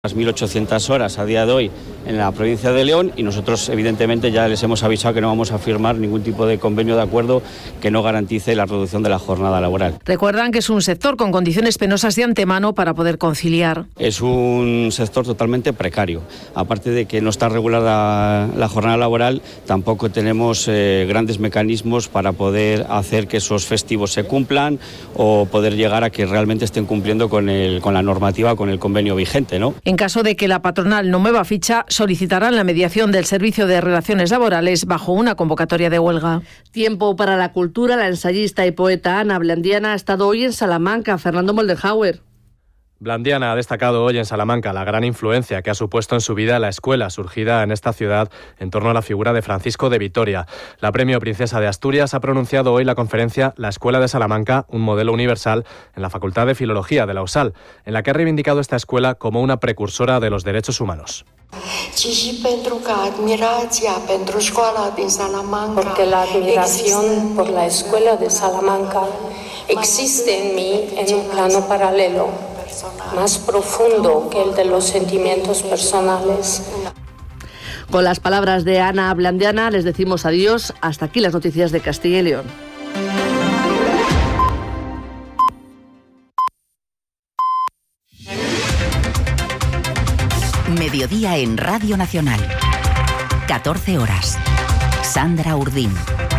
Las 1.800 horas a día de hoy en la provincia de León y nosotros evidentemente ya les hemos avisado que no vamos a firmar ningún tipo de convenio de acuerdo que no garantice la reducción de la jornada laboral. Recuerdan que es un sector con condiciones penosas de antemano para poder conciliar. Es un sector totalmente precario. Aparte de que no está regulada la jornada laboral, tampoco tenemos grandes mecanismos para poder hacer que esos festivos se cumplan o poder llegar a que realmente estén cumpliendo con la normativa, con el convenio vigente, ¿no? En caso de que la patronal no mueva ficha, solicitarán la mediación del Servicio de Relaciones Laborales bajo una convocatoria de huelga. Tiempo para la cultura. La ensayista y poeta Ana Blandiana ha estado hoy en Salamanca. Fernando Moldenhauer. Blandiana ha destacado hoy en Salamanca la gran influencia que ha supuesto en su vida la escuela surgida en esta ciudad en torno a la figura de Francisco de Vitoria. La Premio Princesa de Asturias ha pronunciado hoy la conferencia La Escuela de Salamanca, un modelo universal en la Facultad de Filología de la USAL, en la que ha reivindicado esta escuela como una precursora de los derechos humanos. Porque la admiración por la Escuela de Salamanca existe en mí en un plano paralelo, más profundo que el de los sentimientos personales. Con las palabras de Ana Blandiana les decimos adiós. Hasta aquí las noticias de Castilla y León. Mediodía en Radio Nacional. 14 horas. Sandra Urdín.